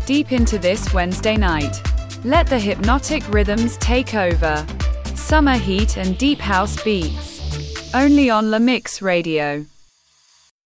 deep into this Wednesday night. Let the hypnotic rhythms take over. Summer heat and deep house beats. Only on La Mix Radio.